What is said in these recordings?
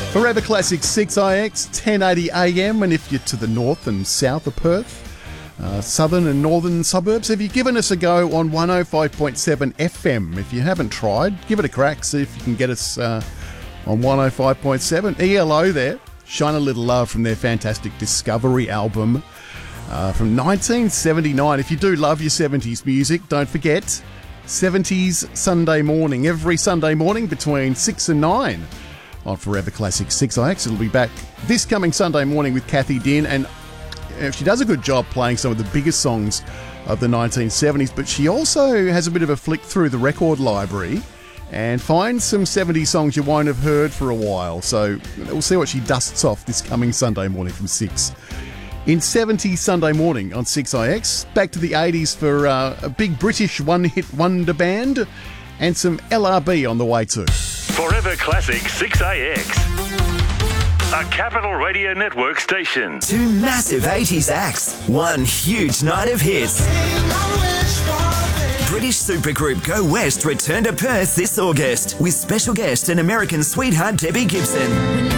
Forever Classic 6IX, 1080 AM, and if you're to the north and south of Perth, southern and northern suburbs, have you given us a go on 105.7 FM? If you haven't tried, give it a crack, see if you can get us on 105.7. ELO there, shine a little love from their fantastic Discovery album from 1979. If you do love your 70s music, don't forget 70s Sunday morning, every Sunday morning between 6 and 9 on Forever Classic 6IX. It'll be back this coming Sunday morning with Kathy Din, and she does a good job playing some of the biggest songs of the 1970s, but she also has a bit of a flick through the record library and finds some 70s songs you won't have heard for a while. So we'll see what she dusts off this coming Sunday morning from 6. In 70s Sunday morning on 6IX, back to the 80s for a big British one-hit wonder band and some LRB on the way too. Forever Classic 6AX, a Capital Radio Network station. Two massive 80s acts, one huge night of hits. British supergroup Go West return to Perth this August with special guest and American sweetheart Debbie Gibson.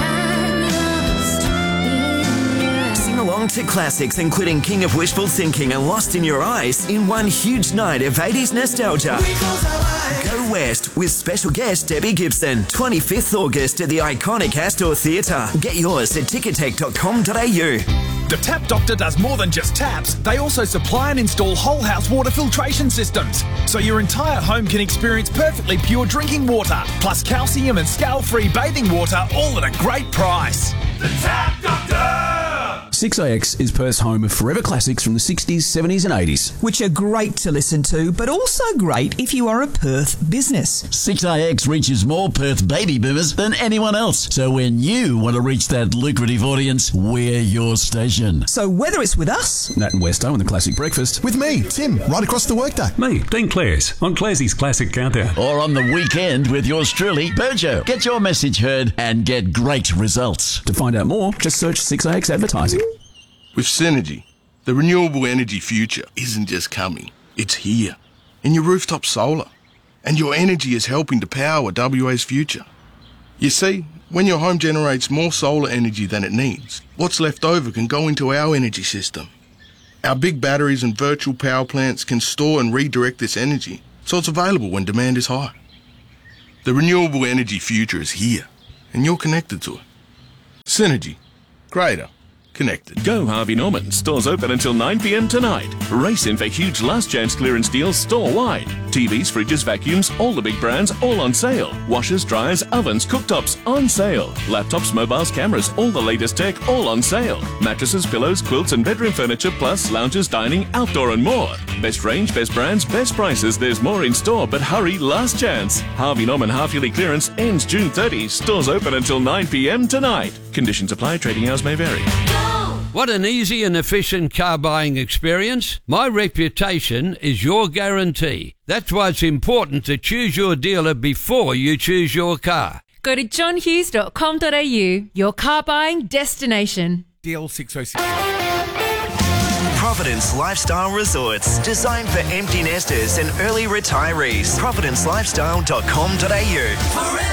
Sing along to classics including King of Wishful Thinking and Lost in Your Eyes in one huge night of 80s nostalgia. Go West with special guest Debbie Gibson, 25th August at the iconic Astor Theatre. Get yours at ticketek.com.au. The Tap Doctor does more than just taps. They also supply and install whole house water filtration systems, so your entire home can experience perfectly pure drinking water, plus calcium and scale-free bathing water, all at a great price. The Tap Doctor! 6AX is Perth's home of forever classics from the 60s, 70s and 80s. Which are great to listen to, but also great if you are a Perth business. 6AX reaches more Perth baby boomers than anyone else. So when you want to reach that lucrative audience, we're your station. So whether it's with us, Nat and Westo and the Classic Breakfast. With me, Tim, right across the workday. Me, Dean Clares, on Clarsey's Classic Countdown. Or on the weekend with yours truly, Berjo. Get your message heard and get great results. To find out more, just search 6AX Advertising. With Synergy, the renewable energy future isn't just coming, it's here. In your rooftop solar. And your energy is helping to power WA's future. You see, when your home generates more solar energy than it needs, what's left over can go into our energy system. Our big batteries and virtual power plants can store and redirect this energy so it's available when demand is high. The renewable energy future is here, and you're connected to it. Synergy. Greater. Connected. Go Harvey Norman. Stores open until 9 p.m. tonight. Race in for huge last chance clearance deals store-wide. TVs, fridges, vacuums, all the big brands, all on sale. Washers, dryers, ovens, cooktops, on sale. Laptops, mobiles, cameras, all the latest tech, all on sale. Mattresses, pillows, quilts and bedroom furniture, plus lounges, dining, outdoor and more. Best range, best brands, best prices. There's more in store, but hurry, last chance. Harvey Norman half-yearly clearance ends June 30. Stores open until 9 p.m. tonight. Conditions apply. Trading hours may vary. What an easy and efficient car buying experience. My reputation is your guarantee. That's why it's important to choose your dealer before you choose your car. Go to johnhughes.com.au, your car buying destination. DL 606. Providence Lifestyle Resorts, designed for empty nesters and early retirees. providencelifestyle.com.au.